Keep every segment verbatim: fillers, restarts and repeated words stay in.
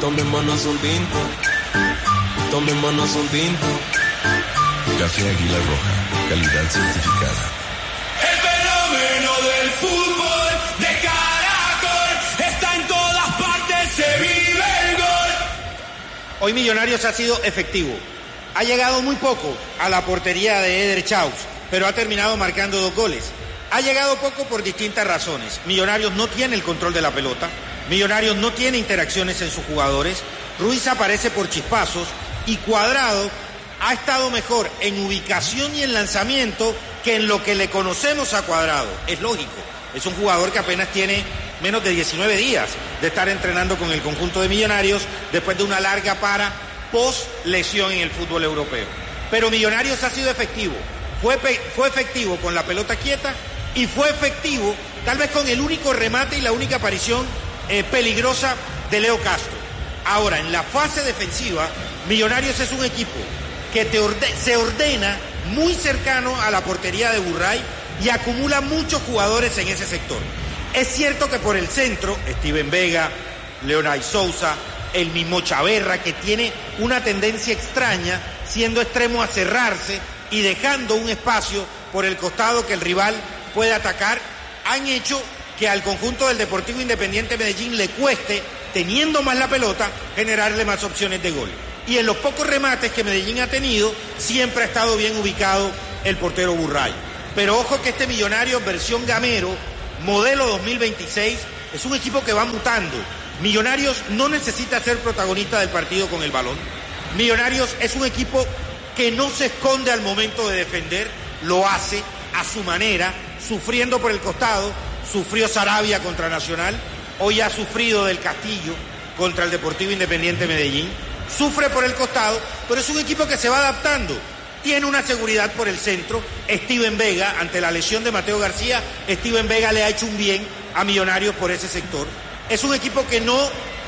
Tomémonos un tinto, tomémonos un tinto. Café Águila Roja, calidad certificada. El fenómeno del fútbol de Caracol está en todas partes, se vive el gol. Hoy Millonarios ha sido efectivo. Ha llegado muy poco a la portería de Eder Chaus, pero ha terminado marcando dos goles. Ha llegado poco por distintas razones. Millonarios no tiene el control de la pelota. Millonarios no tiene interacciones en sus jugadores. Ruiz aparece por chispazos y Cuadrado ha estado mejor en ubicación y en lanzamiento que en lo que le conocemos a Cuadrado. Es lógico, es un jugador que apenas tiene menos de diecinueve días de estar entrenando con el conjunto de Millonarios después de una larga para post lesión en el fútbol europeo. Pero Millonarios ha sido efectivo, fue, fue efectivo con la pelota quieta y fue efectivo tal vez con el único remate y la única aparición eh, peligrosa de Leo Castro. Ahora, en la fase defensiva, Millonarios es un equipo que te orde- se ordena muy cercano a la portería de Burray y acumula muchos jugadores en ese sector. Es cierto que por el centro, Steven Vega, Leonay Sousa, el mismo Chaverra, que tiene una tendencia extraña, siendo extremo a cerrarse y dejando un espacio por el costado que el rival puede atacar, han hecho que al conjunto del Deportivo Independiente Medellín le cueste, teniendo más la pelota, generarle más opciones de gol. Y en los pocos remates que Medellín ha tenido, siempre ha estado bien ubicado el portero Burray. Pero ojo que este Millonarios versión Gamero, modelo dos mil veintiséis, es un equipo que va mutando. Millonarios no necesita ser protagonista del partido con el balón. Millonarios es un equipo que no se esconde al momento de defender, lo hace a su manera, sufriendo por el costado. Sufrió Sarabia contra Nacional, hoy ha sufrido del Castillo contra el Deportivo Independiente Medellín. Sufre por el costado, pero es un equipo que se va adaptando. Tiene una seguridad por el centro. Steven Vega, ante la lesión de Mateo García, Steven Vega le ha hecho un bien a Millonarios por ese sector. Es un equipo que no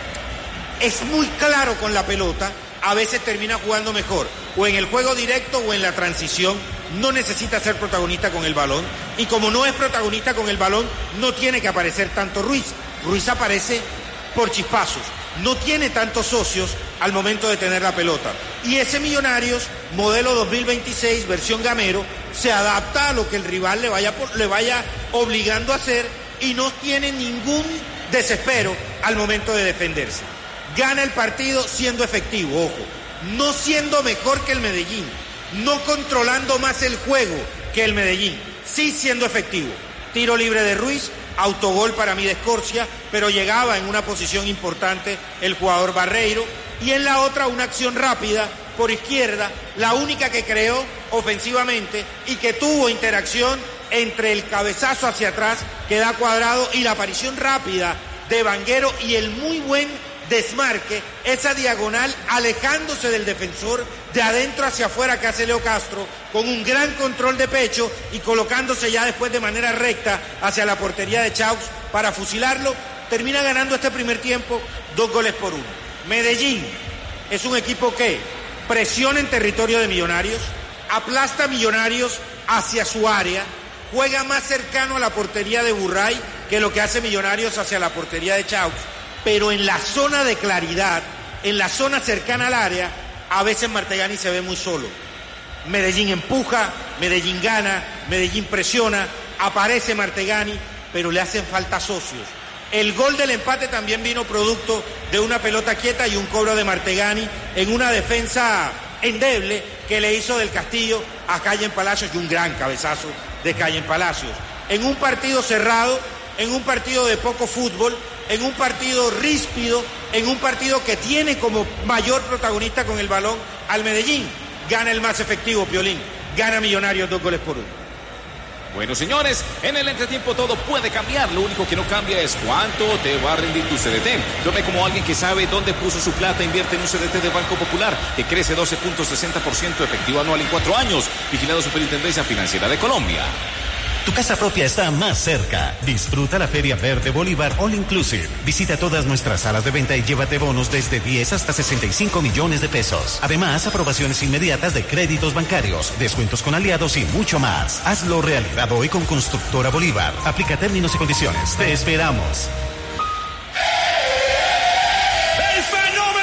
es muy claro con la pelota, a veces termina jugando mejor, o en el juego directo o en la transición. No necesita ser protagonista con el balón, y como no es protagonista con el balón, no tiene que aparecer tanto Ruiz. Ruiz aparece por chispazos, no tiene tantos socios al momento de tener la pelota. Y ese Millonarios, modelo dos mil veintiséis, versión Gamero, se adapta a lo que el rival le vaya, le vaya obligando a hacer y no tiene ningún desespero al momento de defenderse. Gana el partido siendo efectivo, ojo, no siendo mejor que el Medellín, no controlando más el juego que el Medellín, sí siendo efectivo. Tiro libre de Ruiz, autogol para mí de Escorcia, pero llegaba en una posición importante el jugador Barreiro, y en la otra una acción rápida por izquierda, la única que creó ofensivamente y que tuvo interacción entre el cabezazo hacia atrás que da Cuadrado y la aparición rápida de Vanguero y el muy buen desmarque, esa diagonal alejándose del defensor de adentro hacia afuera que hace Leo Castro con un gran control de pecho y colocándose ya después de manera recta hacia la portería de Chaus para fusilarlo. Termina ganando este primer tiempo dos goles por uno. Medellín es un equipo que presiona en territorio de Millonarios, aplasta a Millonarios hacia su área, juega más cercano a la portería de Burray que lo que hace Millonarios hacia la portería de Chaus. Pero en la zona de claridad, en la zona cercana al área, a veces Martegani se ve muy solo. Medellín empuja, Medellín gana, Medellín presiona, aparece Martegani, pero le hacen falta socios. El gol del empate también vino producto de una pelota quieta y un cobro de Martegani en una defensa endeble que le hizo del Castillo a Cayen Palacios, y un gran cabezazo de Cayen Palacios. En un partido cerrado, en un partido de poco fútbol, en un partido ríspido, en un partido que tiene como mayor protagonista con el balón al Medellín, gana el más efectivo, Piolín, gana Millonarios dos goles por uno. Bueno, señores, en el entretiempo todo puede cambiar. Lo único que no cambia es cuánto te va a rendir tu C D T. Yo me como alguien que sabe dónde puso su plata, invierte en un C D T de Banco Popular que crece doce punto sesenta por ciento efectivo anual en cuatro años. Vigilado Superintendencia Financiera de Colombia. Tu casa propia está más cerca. Disfruta la Feria Verde Bolívar All Inclusive. Visita todas nuestras salas de venta y llévate bonos desde diez hasta sesenta y cinco millones de pesos. Además, aprobaciones inmediatas de créditos bancarios, descuentos con aliados y mucho más. Hazlo realidad hoy con Constructora Bolívar. Aplica términos y condiciones. Te esperamos. El fenómeno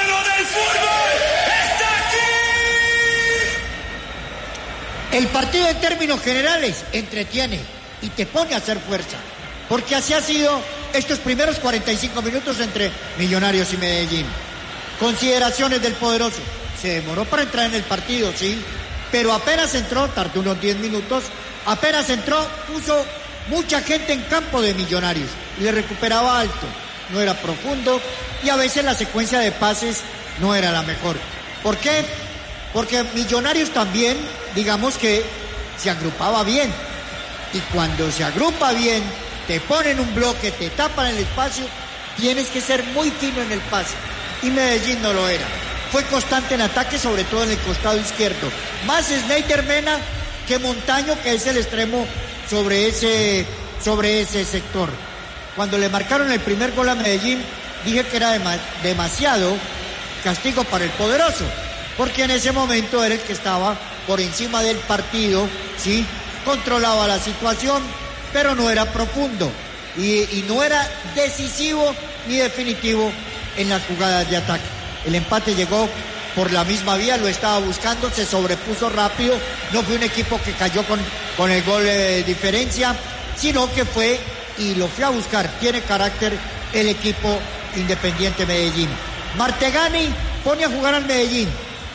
partido en términos generales entretiene y te pone a hacer fuerza, porque así ha sido estos primeros cuarenta y cinco minutos entre Millonarios y Medellín. Consideraciones del poderoso: se demoró para entrar en el partido, sí, pero apenas entró, tardó unos diez minutos, apenas entró, puso mucha gente en campo de Millonarios y le recuperaba alto, no era profundo y a veces la secuencia de pases no era la mejor. ¿Por qué? Porque Millonarios también, digamos que se agrupaba bien, y cuando se agrupa bien, te ponen un bloque, te tapan el espacio, tienes que ser muy fino en el pase, y Medellín no lo era. Fue constante en ataque, sobre todo en el costado izquierdo. Más Snyder Mena que Montaño, que es el extremo sobre ese, sobre ese sector. Cuando le marcaron el primer gol a Medellín, dije que era dema- demasiado castigo para el poderoso, porque en ese momento era el que estaba por encima del partido, ¿sí? Controlaba la situación, pero no era profundo y, y no era decisivo ni definitivo en las jugadas de ataque. El empate llegó por la misma vía, lo estaba buscando, se sobrepuso rápido, no fue un equipo que cayó con, con el gol de diferencia, sino que fue y lo fue a buscar, tiene carácter el equipo Independiente Medellín. Martegani pone a jugar al Medellín,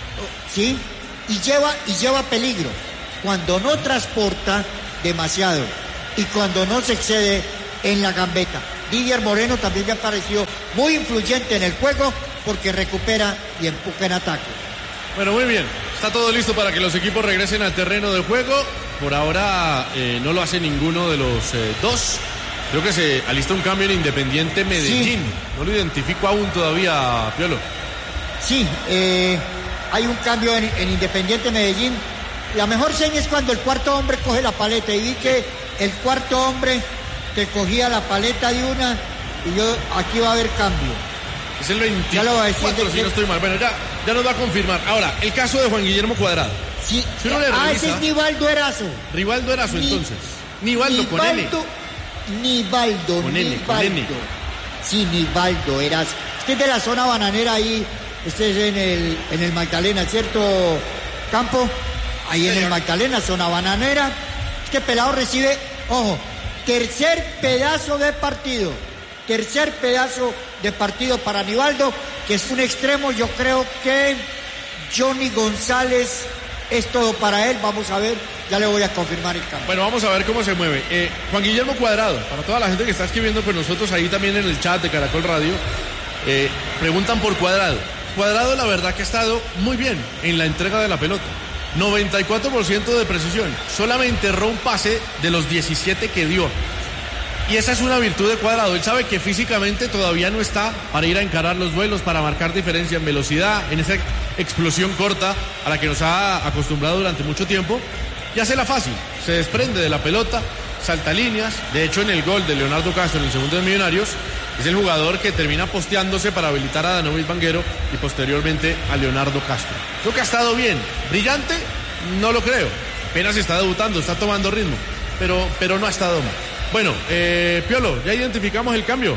¿sí? Y lleva, y lleva peligro cuando no transporta demasiado y cuando no se excede en la gambeta. Didier Moreno también me ha parecido muy influyente en el juego porque recupera y empuja en ataque. Bueno, muy bien. Está todo listo para que los equipos regresen al terreno de juego. Por ahora eh, no lo hace ninguno de los eh, dos. Creo que se alista un cambio en Independiente Medellín. Sí. No lo identifico aún todavía, Piolo. Sí, eh, hay un cambio en, en Independiente Medellín. La mejor seña es cuando el cuarto hombre coge la paleta. Y vi que el cuarto hombre te cogía la paleta de una y yo, aquí va a haber cambio. Es el veinticuatro, si no estoy mal. Bueno, ya, ya nos va a confirmar. Ahora, el caso de Juan Guillermo Cuadrado. Sí, si uno le ah, revisa, ese es Nivaldo Erazo. Rivaldo Erazo, Ni, entonces. Nivaldo, Nivaldo, con N. Nivaldo, con Nivaldo. N, con N. Sí, Nivaldo Erazo. Este es de la zona bananera ahí. Este es en el, en el Magdalena, ¿cierto, Campo? Ahí sí, en el Magdalena, zona bananera. Este pelado recibe, ojo, tercer pedazo de partido. Tercer pedazo de partido para Nivaldo, que es un extremo. Yo creo que Johnny González es todo para él. Vamos a ver, ya le voy a confirmar el cambio. Bueno, vamos a ver cómo se mueve. Eh, Juan Guillermo Cuadrado, para toda la gente que está escribiendo con nosotros ahí también en el chat de Caracol Radio, eh, preguntan por Cuadrado. Cuadrado, la verdad que ha estado muy bien en la entrega de la pelota. noventa y cuatro por ciento de precisión. Solamente erró un pase de los diecisiete que dio. Y esa es una virtud de Cuadrado. Él sabe que físicamente todavía no está para ir a encarar los duelos, para marcar diferencia en velocidad, en esa explosión corta a la que nos ha acostumbrado durante mucho tiempo. Y hace la fácil. Se desprende de la pelota, salta líneas. De hecho, en el gol de Leonardo Castro, en el segundo de Millonarios, es el jugador que termina posteándose para habilitar a Danovis Vanguero y posteriormente a Leonardo Castro. Creo que ha estado bien. ¿Brillante? No lo creo. Apenas está debutando, está tomando ritmo. Pero, pero no ha estado mal. Bueno, eh, Piolo, ¿ya identificamos el cambio?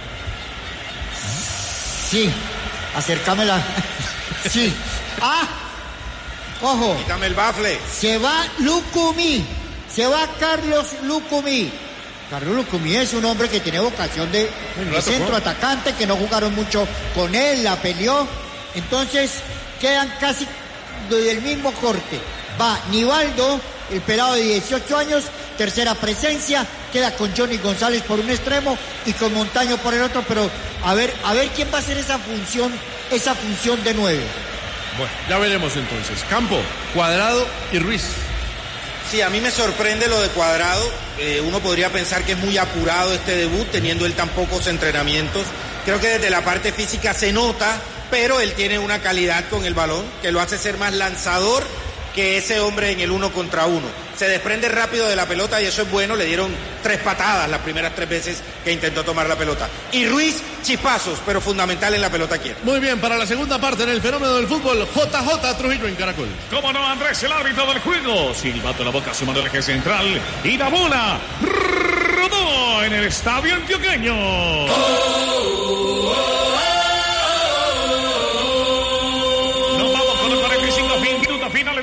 Sí, acércamela. Sí. Ah, ojo. Quítame el bafle. Se va Lucumí, se va Carlos Lucumí. Carlos Lucumí es un hombre que tiene vocación de, de centro atacante, que no jugaron mucho con él, la peleó. Entonces, quedan casi del mismo corte. Va Nivaldo, el pelado de dieciocho años, tercera presencia, queda con Johnny González por un extremo y con Montaño por el otro, pero a ver, a ver quién va a hacer esa función, esa función de nueve. Bueno, ya veremos entonces. Campo, Cuadrado y Ruiz. Sí, a mí me sorprende lo de Cuadrado. Eh, uno podría pensar que es muy apurado este debut, teniendo él tan pocos entrenamientos. Creo que desde la parte física se nota, pero él tiene una calidad con el balón que lo hace ser más lanzador que ese hombre en el uno contra uno. Se desprende rápido de la pelota y eso es bueno. Le dieron tres patadas las primeras tres veces que intentó tomar la pelota. Y Ruiz, chispazos, pero fundamental en la pelota quieta. Muy bien, para la segunda parte en el fenómeno del fútbol, J J Trujillo en Caracol. ¿Cómo no, Andrés, el árbitro del juego? Silbato en la boca, sumando el eje central. Y la bola rodó en el estadio antioqueño. Oh, oh, oh.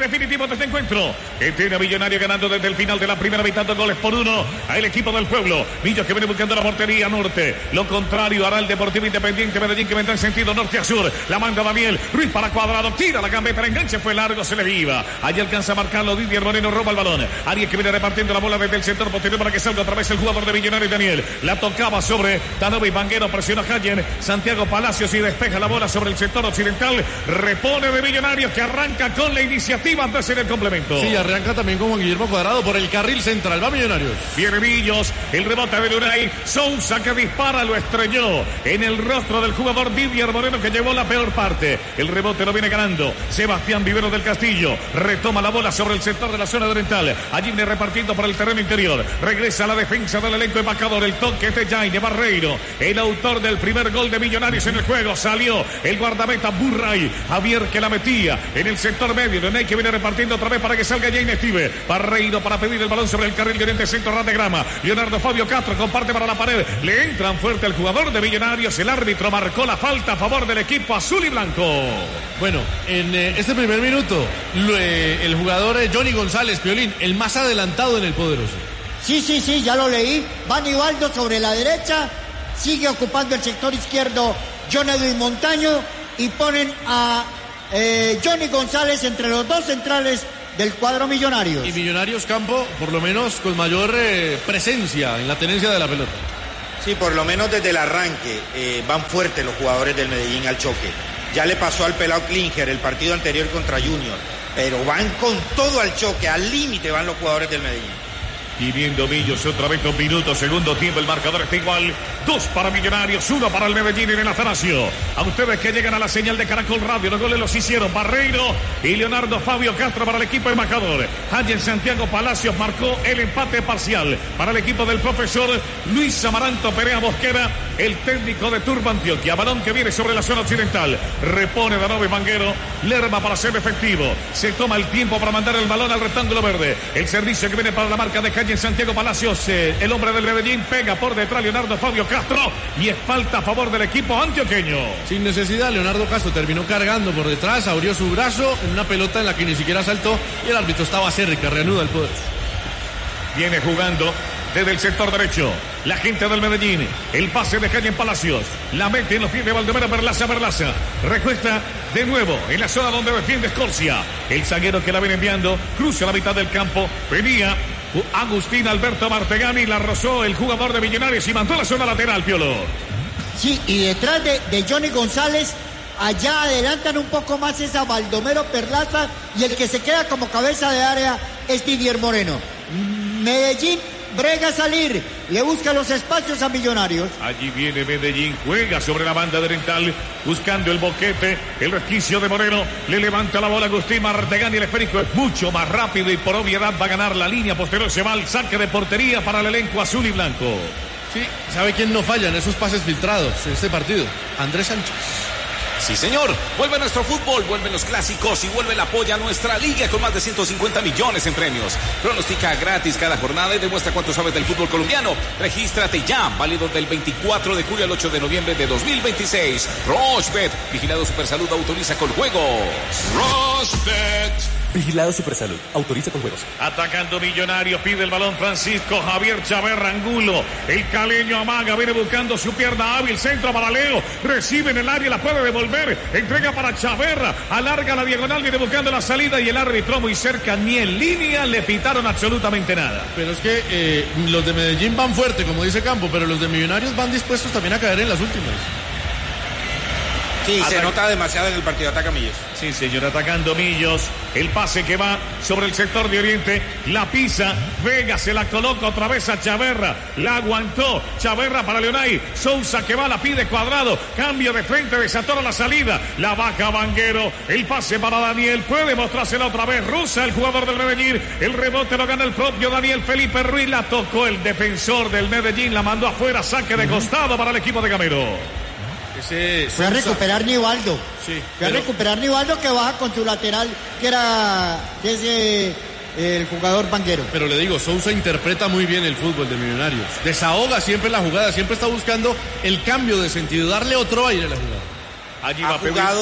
definitivo de este encuentro. Que tiene a Millonario ganando desde el final de la primera mitad, dos goles por uno al equipo del pueblo. Millos que viene buscando la portería norte. Lo contrario hará el Deportivo Independiente Medellín, que vendrá en sentido norte a sur. La manda Daniel Ruiz para Cuadrado. Tira la gambeta, el enganche fue largo, se le iba. Allí alcanza a marcarlo Didier Moreno, roba el balón. Arias que viene repartiendo la bola desde el sector posterior para que salga otra vez el jugador de Millonario, Daniel. La tocaba sobre Danovi Vanguero, presiona a Hayen. Santiago Palacios y despeja la bola sobre el sector occidental. Repone de Millonarios, que arranca con la iniciativa antes en el complemento. Sí, arranca también con Juan Guillermo Cuadrado por el carril central. Va Millonarios. Viene Millos, el rebote de Lunay. Sousa que dispara, lo estrelló en el rostro del jugador Didier Moreno, que llevó la peor parte. El rebote lo viene ganando Sebastián Vivero del Castillo. Retoma la bola sobre el sector de la zona oriental. Allí viene repartiendo por el terreno interior. Regresa a la defensa del elenco embajador. El toque de Jaime Barreiro, el autor del primer gol de Millonarios en el juego. Salió el guardameta Burray. Javier que la metía en el sector medio. Lunay que viene repartiendo otra vez para que salga Jaime Estive. Barreiro para pedir el balón sobre el carril de oriente centro ras de grama. Leonardo Fabio Castro comparte para la pared. Le entran fuerte al jugador de Millonarios. El árbitro marcó la falta a favor del equipo azul y blanco. Bueno, en eh, este primer minuto, lo, eh, el jugador eh, Johnny González, Piolín, el más adelantado en el poderoso. Sí, sí, sí, ya lo leí. Va Nivaldo sobre la derecha. Sigue ocupando el sector izquierdo John Edwin Montaño. Y ponen a eh, Johnny González entre los dos centrales del cuadro Millonarios. Y Millonarios Campo, por lo menos con mayor eh, presencia en la tenencia de la pelota. Sí, por lo menos desde el arranque eh, van fuertes los jugadores del Medellín al choque. Ya le pasó al pelado Klinger el partido anterior contra Junior, pero van con todo al choque, al límite van los jugadores del Medellín. Y viendo Millos otra vez dos minutos, segundo tiempo, el marcador está igual. Dos para Millonarios, uno para el Medellín en el Atanasio. A ustedes que llegan a la señal de Caracol Radio, los goles los hicieron Barreiro y Leonardo Fabio Castro para el equipo embajador. Hayen Santiago Palacios marcó el empate parcial para el equipo del profesor Luis Amaranto Perea Mosquera, el técnico de Turbo Antioquia. Balón que viene sobre la zona occidental. Repone Danovi Vanguero, Lerma para ser efectivo. Se toma el tiempo para mandar el balón al rectángulo verde. El servicio que viene para la marca de Hayen Santiago Palacios, eh, el hombre del Medellín, pega por detrás Leonardo Fabio Castro y es falta a favor del equipo antioqueño. Sin necesidad, Leonardo Castro terminó cargando por detrás, abrió su brazo en una pelota en la que ni siquiera saltó y el árbitro estaba cerca, reanuda el poder. Viene jugando desde el sector derecho la gente del Medellín, el pase de Hayen Palacios, la mete en los pies de Baldomero Perlaza, Perlaza, recuesta de nuevo en la zona donde defiende Escorcia, el zaguero que la viene enviando, cruza la mitad del campo, venía Agustín Alberto Martegani, la rozó el jugador de Millonarios y mandó la zona lateral, Piolo. Sí, y detrás de, de Johnny González, allá adelantan un poco más esa Baldomero Perlaza y el que se queda como cabeza de área es Didier Moreno. Medellín brega a salir, le busca los espacios a Millonarios. Allí viene Medellín, juega sobre la banda oriental, buscando el boquete, el resquicio de Moreno, le levanta la bola Agustín Martegani, el esférico es mucho más rápido y por obviedad va a ganar la línea posterior, se va al saque de portería para el elenco azul y blanco. Sí, ¿sabe quién no falla en esos pases filtrados en este partido? Andrés Sánchez. Sí, señor. Vuelve nuestro fútbol, vuelven los clásicos y vuelve el apoyo a nuestra liga con más de ciento cincuenta millones en premios. Pronostica gratis cada jornada y demuestra cuánto sabes del fútbol colombiano. Regístrate ya, válido del veinticuatro de julio al ocho de noviembre de dos mil veintiséis. Rochebet, vigilado Supersalud, autoriza con juegos. Rochebet. Vigilado Supersalud, autoriza con juegos. Atacando Millonarios, pide el balón Francisco Javier Chaverra Angulo. El caleño amaga, viene buscando su pierna hábil, centro para Leo. Recibe en el área, la puede devolver. Entrega para Chaverra, alarga la diagonal, viene buscando la salida y el árbitro muy cerca, ni en línea le pitaron absolutamente nada. Pero es que eh, los de Medellín van fuerte, como dice Campo, pero los de Millonarios van dispuestos también a caer en las últimas. Sí, Atac- se nota demasiado en el partido. Ataca Millos. Sí, señor, atacando Millos. El pase que va sobre el sector de Oriente. La pisa. Vega se la coloca otra vez a Chaverra. La aguantó. Chaverra para Leonay. Sousa que va, la pide Cuadrado. Cambio de frente, desató la salida. La baja Vanguero. El pase para Daniel. Puede mostrársela otra vez. Rusa, el jugador del Medellín. El rebote lo gana el propio Daniel Felipe Ruiz. La tocó el defensor del Medellín. La mandó afuera. Saque de costado para el equipo de Gamero. Ese Fue a recuperar Nivaldo. Sí, Fue a pero... recuperar Nivaldo que baja con su lateral, que era ese, el jugador Vanguero. Pero le digo, Sousa interpreta muy bien el fútbol de Millonarios. Desahoga siempre la jugada, siempre está buscando el cambio de sentido, darle otro aire a la jugada. Allí Ha va a pedir. jugado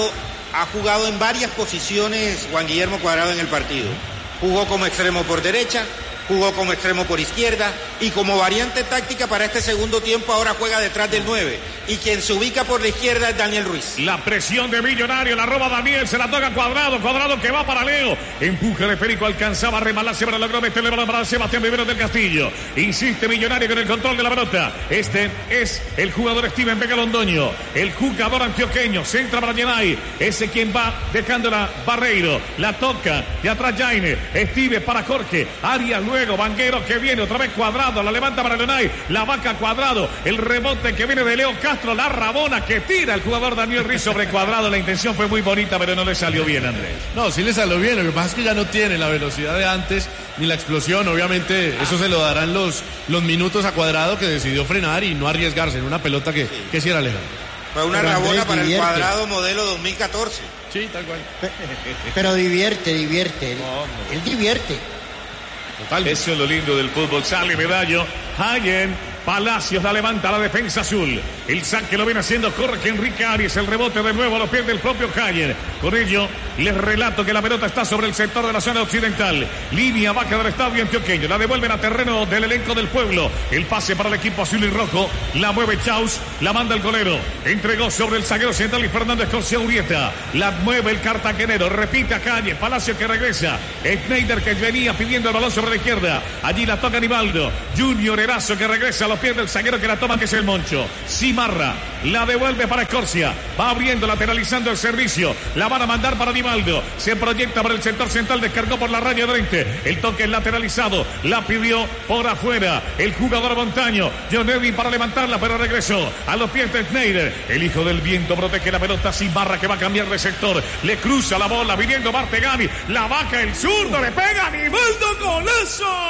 ha jugado en varias posiciones Juan Guillermo Cuadrado en el partido. Jugó como extremo por derecha, jugó como extremo por izquierda y como variante táctica para este segundo tiempo ahora juega detrás del nueve. Y quien se ubica por la izquierda es Daniel Ruiz. La presión de Millonario, la roba Daniel, se la toca Cuadrado, Cuadrado que va para Leo. Empuje de Férico, alcanzaba a remalarse, pero logró meterle balón para Sebastián Rivero del Castillo. Insiste Millonario con el control de la pelota. Este es el jugador Steven Vega Londoño, el jugador antioqueño. Centra para Yanay, ese quien va dejándola Barreiro. La toca de atrás Jaime. Steve para Jorge. Arias luego, Vanguero que viene otra vez Cuadrado, la levanta para Leonay. La vaca Cuadrado, el rebote que viene de Leo Castro. La rabona que tira el jugador Daniel Ruiz sobre Cuadrado. La intención fue muy bonita, pero no le salió bien, Andrés. No, sí le salió bien. Lo que pasa es que ya no tiene la velocidad de antes ni la explosión. Obviamente eso se lo darán los, los minutos a Cuadrado, que decidió frenar y no arriesgarse en una pelota que, sí. que sí era lejana. Fue una pero rabona Andrés, para divierte. El Cuadrado modelo dos mil catorce. Sí, tal cual. Pero divierte, divierte. Él, no, no. él divierte. Totalmente. Eso es lo lindo del fútbol. Sale Medallo. Hayen. Palacios la levanta la defensa azul. El saque lo viene haciendo Jorge Enrique Arias. El rebote de nuevo a los pies del propio Hayen. Con ello les relato que la pelota está sobre el sector de la zona occidental. Línea baja del estadio antioqueño. La devuelven a terreno del elenco del pueblo. El pase para el equipo azul y rojo. La mueve Chaus. La manda el golero. Entregó sobre el zaguero central y Fernando Escorcia Urieta. La mueve el cartagenero. Repite a Hayen. Palacio que regresa. Schneider que venía pidiendo el balón sobre la izquierda. Allí la toca Nivaldo. Junior Erazo que regresa a los pierde el zaguero que la toma, que es el Moncho. Cimarra la devuelve para Escorcia, va abriendo, lateralizando el servicio, la van a mandar para Nivaldo, se proyecta para el sector central, descargó por la raya de frente, el toque es lateralizado, la pidió por afuera el jugador Montaño, John Edwin para levantarla, pero regresó a los pies de Schneider, el hijo del viento protege la pelota, Cimarra que va a cambiar de sector, le cruza la bola, viniendo Martegani, la vaca, el zurdo, le pega a Nivaldo, golazo.